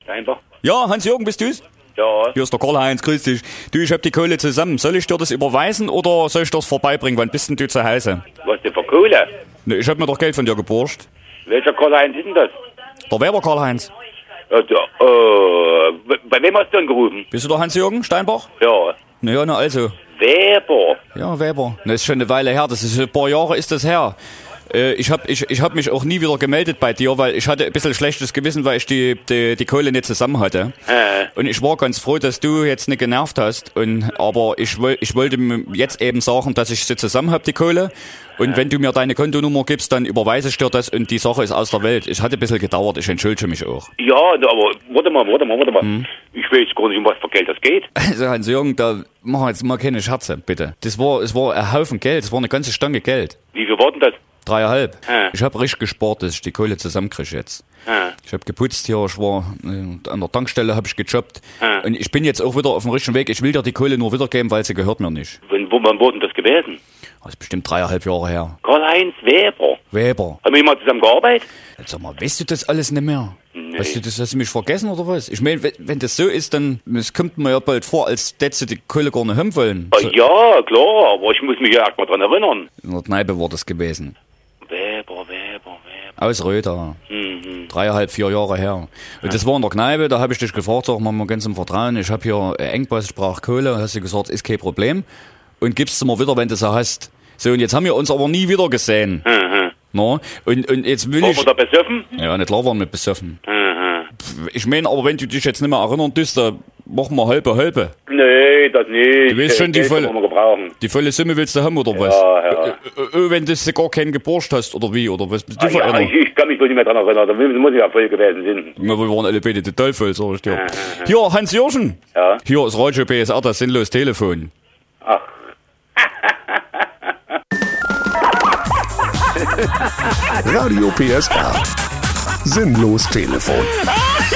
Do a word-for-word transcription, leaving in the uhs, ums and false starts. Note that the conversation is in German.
Einfach. Ja, Hans-Jürgen, bist du's? Ja. Hier ist der Karl-Heinz, grüß dich. Du, ich hab die Kohle zusammen. Soll ich dir das überweisen oder soll ich dir das vorbeibringen? Wann bist denn du zu Hause? Was denn für Kohle? Ne, ich hab mir doch Geld von dir geburscht. Welcher Karl-Heinz ist denn das? Der Weber Karl-Heinz. Ja, der, äh, bei wem hast du angerufen? Bist du der Hans-Jürgen Steinbach? Ja. Na ja, na also. Weber. Ja, Weber. Das ist schon eine Weile her. Das ist ein paar Jahre ist das her. Äh, ich hab ich, ich hab mich auch nie wieder gemeldet bei dir, weil ich hatte ein bisschen schlechtes Gewissen, weil ich die, die, die Kohle nicht zusammen hatte. Äh. Und ich war ganz froh, dass du jetzt nicht genervt hast. Und, aber ich, woll, ich wollte jetzt eben sagen, dass ich sie zusammen hab, die Kohle. Und wenn du mir deine Kontonummer gibst, dann überweise ich dir das und die Sache ist aus der Welt. Es hat ein bisschen gedauert, ich entschuldige mich auch. Ja, aber warte mal, warte mal, warte mal. Hm. Ich weiß gar nicht, um was für Geld das geht. Also Hans-Jürgen, da machen wir jetzt mal keine Scherze, bitte. Das war, es war ein Haufen Geld, es war eine ganze Stange Geld. Wie viel war denn das? Dreieinhalb. Ah. Ich habe richtig gespart, dass ich die Kohle zusammenkriege jetzt. Ah. Ich habe geputzt hier, ich war äh, an der Tankstelle, habe ich gejobbt. Ah. Und ich bin jetzt auch wieder auf dem richtigen Weg. Ich will dir die Kohle nur wiedergeben, weil sie gehört mir nicht. Wann, wo, wann wurde denn das gewesen? Das ist bestimmt dreieinhalb Jahre her. Karl-Heinz Weber. Weber. Haben wir mal zusammen gearbeitet? Jetzt sag mal, weißt du das alles nicht mehr? Nee. Weißt du, das hast du mich vergessen oder was? Ich meine, wenn, wenn das so ist, dann es kommt mir ja bald vor, als hättest du die Kohle gar nicht haben wollen. Ah, So, ja, klar, aber ich muss mich ja erst mal dran erinnern. in der Kneipe war das gewesen. Weber, Weber, Weber. Aus Röda. Mhm. Dreieinhalb, vier Jahre her. Und das war in der Kneipe, da habe ich dich gefragt, sag mal, mal ganz im Vertrauen, ich habe hier einen Engpass, ich brauche Kohle, hast du gesagt, ist kein Problem. Und gibst du mir wieder, wenn du sie hast. So, und jetzt haben wir uns aber nie wieder gesehen. Mhm. No? Und, und jetzt will Waren ich... wir da besoffen? Ja, nicht klar waren wir besoffen. Mhm. Ich meine, aber wenn du dich jetzt nicht mehr erinnern tust, dann machen wir halbe, halbe. Nee, das nicht. Du weißt schon, die Geld volle- können wir gebrauchen. Die volle Summe willst du haben, oder was? Ja, ja. Äh, äh, äh, wenn du sie gar keinen geburscht hast, oder wie? Oder was bist du Ah, für ja, einer? ich, ich kann mich wohl nicht mehr dran erinnern. Da muss ich ja voll gewesen sein. Ja, wir waren alle beide total voll, sag ich dir. Hier, Hans-Jürgen. Ja. Hier ist Radio B S R, das sinnlos Telefon. Ach. Radio P S R. Sinnlos Telefon.